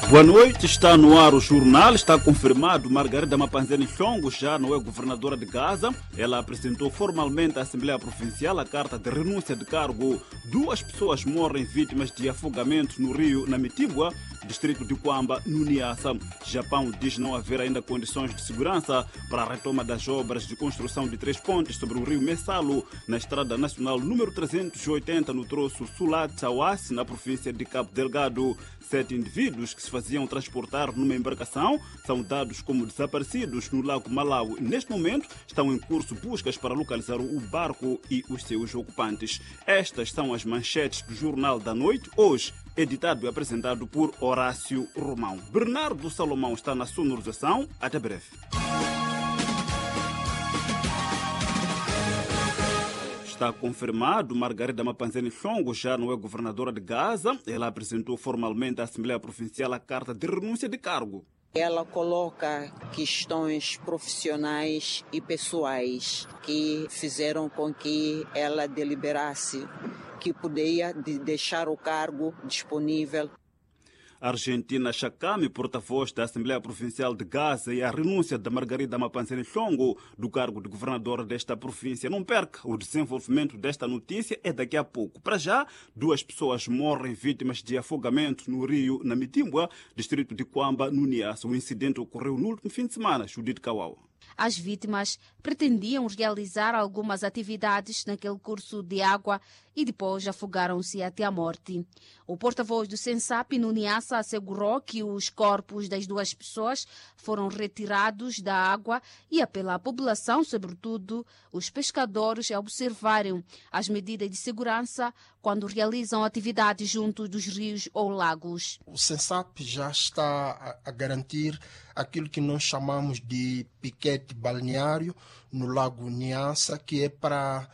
Boa noite, está no ar o jornal, está confirmado. Margarida Mapanzeni Chongo já não é governadora de Gaza. Ela apresentou formalmente à Assembleia Provincial a carta de renúncia de cargo. 2 pessoas morrem vítimas de afogamento no rio Namitingwa, distrito de Kwamba, no Niassa. Japão diz não haver ainda condições de segurança para a retoma das obras de construção de 3 pontes sobre o rio Messalo, na Estrada Nacional número 380, no troço Sulat-Tawasi, na província de Cabo Delgado. 7 indivíduos que se faziam transportar numa embarcação são dados como desaparecidos no Lago Malawi. Neste momento estão em curso buscas para localizar o barco e os seus ocupantes. Estas são as manchetes do Jornal da Noite, hoje editado e apresentado por Horácio Romão. Bernardo Salomão está na sonorização. Até breve. Está confirmado, Margarida Mapanzeni Chongo já não é governadora de Gaza. Ela apresentou formalmente à Assembleia Provincial a carta de renúncia de cargo. Ela coloca questões profissionais e pessoais que fizeram com que ela deliberasse que poderia deixar o cargo disponível. Argentina Chakame, porta-voz da Assembleia Provincial de Gaza, e a renúncia da Margarida Mapanzeni Chongo do cargo de governadora desta província. Não perca, o desenvolvimento desta notícia é daqui a pouco. Para já, 2 pessoas morrem vítimas de afogamento no rio Namitingwa, distrito de Kwamba, no Niassa. O incidente ocorreu no último fim de semana. Judith Kawawa. As vítimas pretendiam realizar algumas atividades naquele curso de água e depois afogaram-se até a morte. O porta-voz do Sensap no Niassa assegurou que os corpos das 2 pessoas foram retirados da água e apelou à população, sobretudo os pescadores, a observarem as medidas de segurança quando realizam atividades junto dos rios ou lagos. O Sensap já está a garantir aquilo que nós chamamos de piquete balneário no Lago Niassa, que é para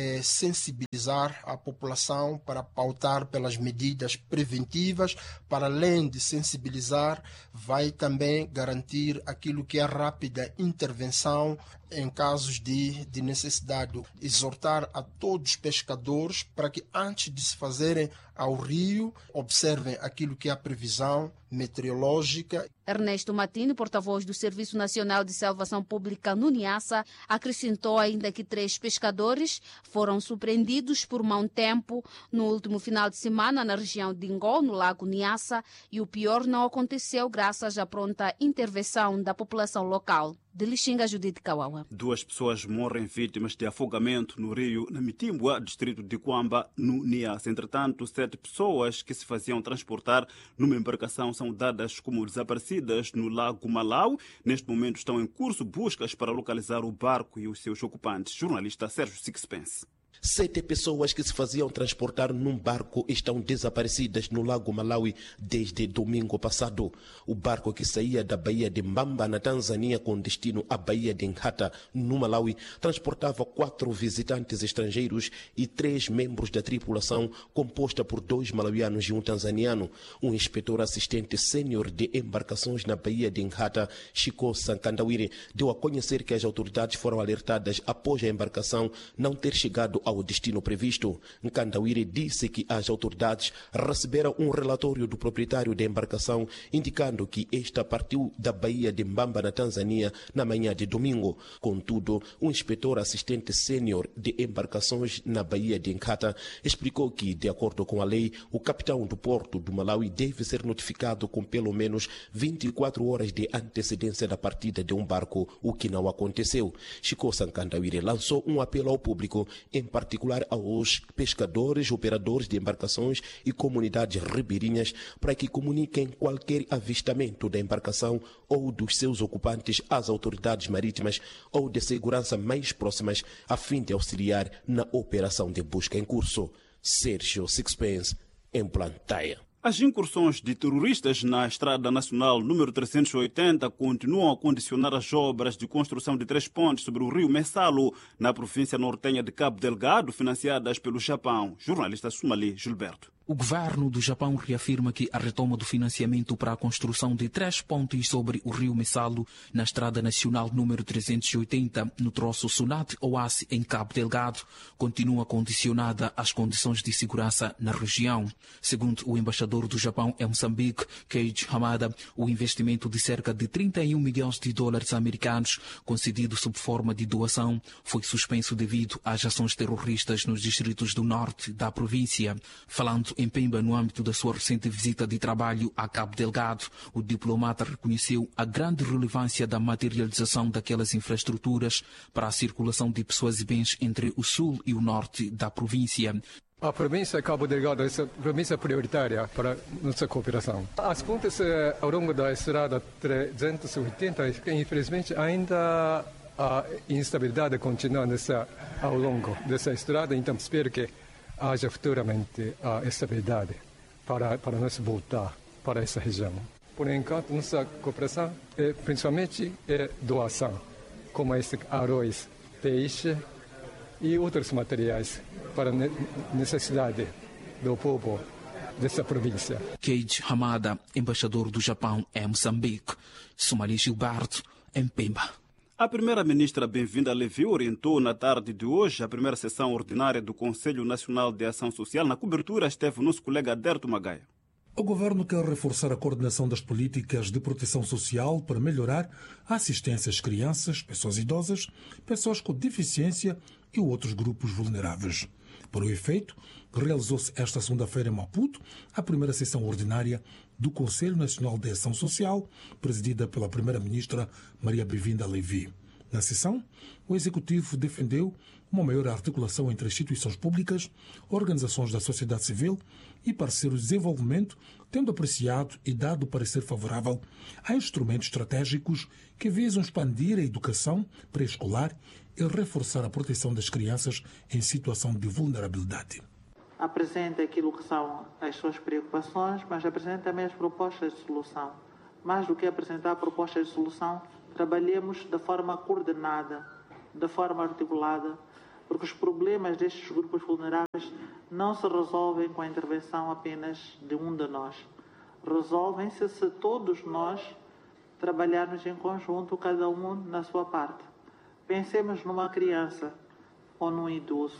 sensibilizar a população, para pautar pelas medidas preventivas. Para além de sensibilizar, vai também garantir aquilo que é a rápida intervenção em casos de necessidade. Exortar a todos os pescadores para que, antes de se fazerem ao rio, observem aquilo que é a previsão meteorológica. Ernesto Matini, porta-voz do Serviço Nacional de Salvação Pública no Niassa, acrescentou ainda que 3 pescadores foram surpreendidos por mau tempo no último final de semana na região de Ingó, no Lago Niassa, e o pior não aconteceu graças à pronta intervenção da população local. De Lixinga, Judith Kawawa. 2 pessoas morrem vítimas de afogamento no rio Namitingwa, distrito de Kwamba, no Niassa. Entretanto, 7 pessoas que se faziam transportar numa embarcação são dadas como desaparecidas no Lago Malawi. Neste momento estão em curso buscas para localizar o barco e os seus ocupantes. Jornalista Sérgio Sixpence. 7 pessoas que se faziam transportar num barco estão desaparecidas no Lago Malawi desde domingo passado. O barco, que saía da Baía de Mbamba, na Tanzânia, com destino à Baía de Nhata, no Malawi, transportava 4 visitantes estrangeiros e 3 membros da tripulação, composta por 2 malauianos e um tanzaniano. Um inspetor assistente sênior de embarcações na Baía de Nhata, Chico Sankandawire, deu a conhecer que as autoridades foram alertadas após a embarcação não ter chegado ao destino previsto. Nkandawire disse que as autoridades receberam um relatório do proprietário da embarcação indicando que esta partiu da Baía de Mbamba, na Tanzânia, na manhã de domingo. Contudo, o inspetor assistente sênior de embarcações na Baía de Nhata explicou que, de acordo com a lei, o capitão do porto do Malawi deve ser notificado com pelo menos 24 horas de antecedência da partida de um barco, o que não aconteceu. Chico Sankandawire lançou um apelo ao público, em particular aos pescadores, operadores de embarcações e comunidades ribeirinhas, para que comuniquem qualquer avistamento da embarcação ou dos seus ocupantes às autoridades marítimas ou de segurança mais próximas, a fim de auxiliar na operação de busca em curso. Sérgio Sixpence, em Plantaia. As incursões de terroristas na Estrada Nacional número 380 continuam a condicionar as obras de construção de 3 pontes sobre o rio Messalo, na província nortenha de Cabo Delgado, financiadas pelo Japão. Jornalista Sumali Gilberto. O governo do Japão reafirma que a retoma do financiamento para a construção de 3 pontes sobre o rio Messalo na Estrada Nacional número 380, no troço Sunat-Oase, em Cabo Delgado, continua condicionada às condições de segurança na região. Segundo o embaixador do Japão em Moçambique, Keiji Hamada, o investimento de cerca de 31 milhões de dólares americanos, concedido sob forma de doação, foi suspenso devido às ações terroristas nos distritos do norte da província. Falando em Pemba, no âmbito da sua recente visita de trabalho a Cabo Delgado, o diplomata reconheceu a grande relevância da materialização daquelas infraestruturas para a circulação de pessoas e bens entre o sul e o norte da província. A província de Cabo Delgado é a província prioritária para nossa cooperação. As pontes ao longo da estrada 380, infelizmente, ainda a instabilidade continua ao longo dessa estrada, então espero que haja futuramente a estabilidade para nós voltar para essa região. Por enquanto, nossa cooperação principalmente é doação, como esse arroz, peixe e outros materiais para a necessidade do povo dessa província. Keiji Hamada, embaixador do Japão em Moçambique. Somali Gilberto, em Pemba. A primeira-ministra Bem-vinda Levi orientou na tarde de hoje a primeira sessão ordinária do Conselho Nacional de Ação Social. Na cobertura esteve o nosso colega Aderto Magaia. O governo quer reforçar a coordenação das políticas de proteção social para melhorar a assistência às crianças, pessoas idosas, pessoas com deficiência e outros grupos vulneráveis. Para o efeito, realizou-se esta segunda-feira em Maputo a primeira sessão ordinária do Conselho Nacional de Ação Social, presidida pela primeira-ministra Maria Bem-vinda Levi. Na sessão, o Executivo defendeu uma maior articulação entre instituições públicas, organizações da sociedade civil e parceiros de desenvolvimento, tendo apreciado e dado parecer favorável a instrumentos estratégicos que visam expandir a educação pré-escolar e reforçar a proteção das crianças em situação de vulnerabilidade. Apresenta aquilo que são as suas preocupações, mas apresenta também as propostas de solução. Mais do que apresentar propostas de solução, trabalhemos de forma coordenada, de forma articulada, porque os problemas destes grupos vulneráveis não se resolvem com a intervenção apenas de um de nós. Resolvem-se se todos nós trabalharmos em conjunto, cada um na sua parte. Pensemos numa criança ou num idoso,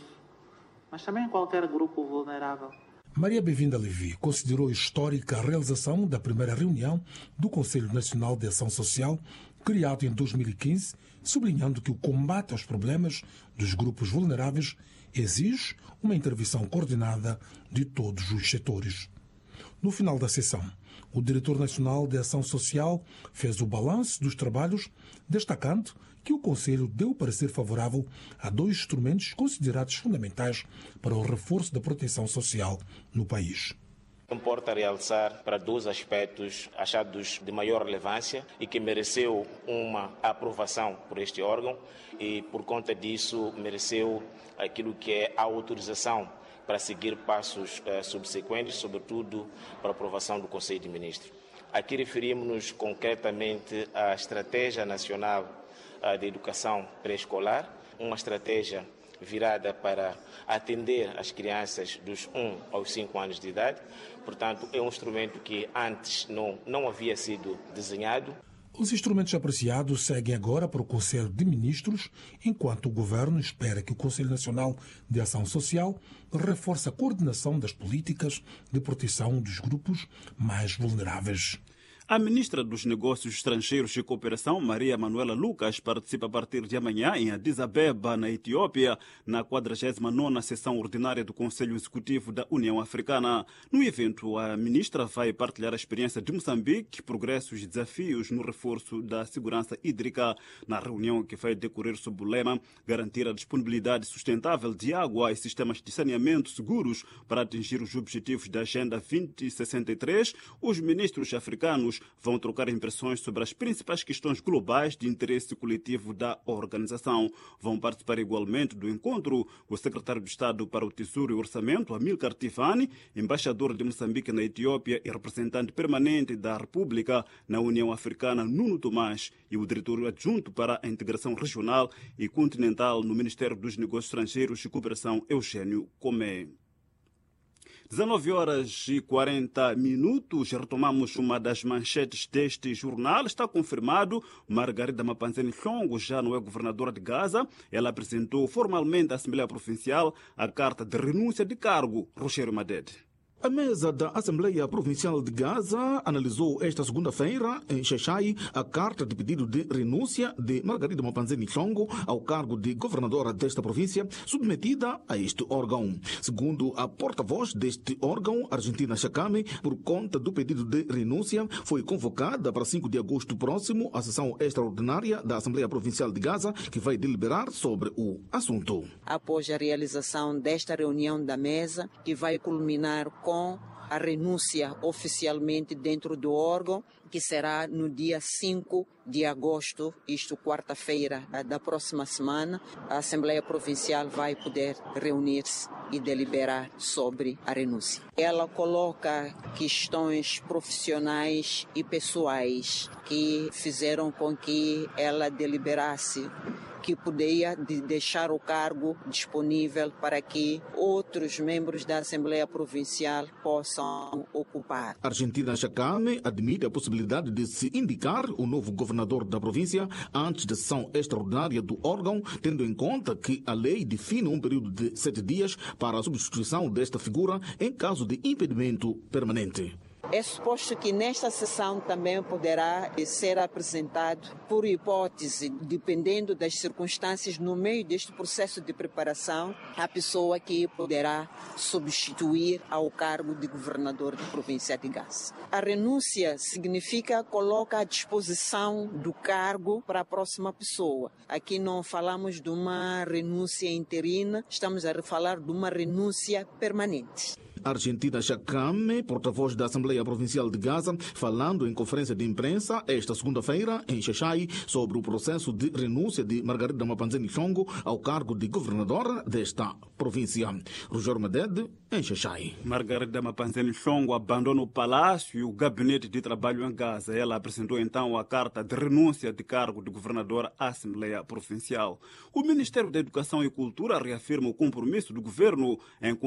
mas também em qualquer grupo vulnerável. Maria Bem-vinda Levi considerou histórica a realização da primeira reunião do Conselho Nacional de Ação Social, criado em 2015, sublinhando que o combate aos problemas dos grupos vulneráveis exige uma intervenção coordenada de todos os setores. No final da sessão, o diretor nacional de Ação Social fez o balanço dos trabalhos, destacando que o Conselho deu parecer favorável a 2 instrumentos considerados fundamentais para o reforço da proteção social no país. Importa realçar para 2 aspectos achados de maior relevância e que mereceu uma aprovação por este órgão e, por conta disso, mereceu aquilo que é a autorização para seguir passos subsequentes, sobretudo para a aprovação do Conselho de Ministros. Aqui referimos-nos concretamente à Estratégia Nacional de Educação Pré-Escolar, uma estratégia virada para atender as crianças dos 1 aos 5 anos de idade. Portanto, é um instrumento que antes não havia sido desenhado. Os instrumentos apreciados seguem agora para o Conselho de Ministros, enquanto o Governo espera que o Conselho Nacional de Ação Social reforce a coordenação das políticas de proteção dos grupos mais vulneráveis. A ministra dos Negócios Estrangeiros e Cooperação, Maria Manuela Lucas, participa a partir de amanhã em Addis Abeba, na Etiópia, na 49ª sessão ordinária do Conselho Executivo da União Africana. No evento, a ministra vai partilhar a experiência de Moçambique, progressos e desafios no reforço da segurança hídrica. Na reunião, que vai decorrer sob o lema garantir a disponibilidade sustentável de água e sistemas de saneamento seguros para atingir os objetivos da Agenda 2063, os ministros africanos vão trocar impressões sobre as principais questões globais de interesse coletivo da organização. Vão participar igualmente do encontro o secretário de Estado para o Tesouro e Orçamento, Amílcar Tifani, embaixador de Moçambique na Etiópia e representante permanente da República na União Africana, Nuno Tomás, e o diretor adjunto para a integração regional e continental no Ministério dos Negócios Estrangeiros e Cooperação, Eugênio Comé. 19h40, retomamos uma das manchetes deste jornal. Está confirmado, Margarida Mapanzeni Nhlongo já não é governadora de Gaza. Ela apresentou formalmente à Assembleia Provincial a carta de renúncia de cargo. Rogério Madede. A mesa da Assembleia Provincial de Gaza analisou esta segunda-feira, em Xai-Xai, a carta de pedido de renúncia de Margarida Mapanzeni Nhlongo ao cargo de governadora desta província, submetida a este órgão. Segundo a porta-voz deste órgão, Argentina Chacame, por conta do pedido de renúncia, foi convocada para 5 de agosto próximo a sessão extraordinária da Assembleia Provincial de Gaza, que vai deliberar sobre o assunto. Após a realização desta reunião da mesa, que vai culminar com a renúncia oficialmente dentro do órgão, que será no dia 5 de agosto, isto quarta-feira da próxima semana, a Assembleia Provincial vai poder reunir-se e deliberar sobre a renúncia. Ela coloca questões profissionais e pessoais que fizeram com que ela deliberasse que poderia deixar o cargo disponível para que outros membros da Assembleia Provincial possam ocupar. Argentina Chacame admite a possibilidade de se indicar o novo governador da província antes da sessão extraordinária do órgão, tendo em conta que a lei define um período de 7 dias para a substituição desta figura em caso de impedimento permanente. É suposto que nesta sessão também poderá ser apresentado, por hipótese, dependendo das circunstâncias, no meio deste processo de preparação, a pessoa que poderá substituir ao cargo de governador da província de Gaza. A renúncia significa coloca à disposição do cargo para a próxima pessoa. Aqui não falamos de uma renúncia interina, estamos a falar de uma renúncia permanente. Argentina Chacame, porta-voz da Assembleia Provincial de Gaza, falando em conferência de imprensa esta segunda-feira em Xai-Xai sobre o processo de renúncia de Margarida Mapanzeni Nhlongo ao cargo de governadora desta província. Rogério Madede, em Xai-Xai. Margarida Mapanzeni Nhlongo abandona o palácio e o gabinete de trabalho em Gaza. Ela apresentou então a carta de renúncia de cargo de governadora à Assembleia Provincial. O Ministério da Educação e Cultura reafirma o compromisso do governo em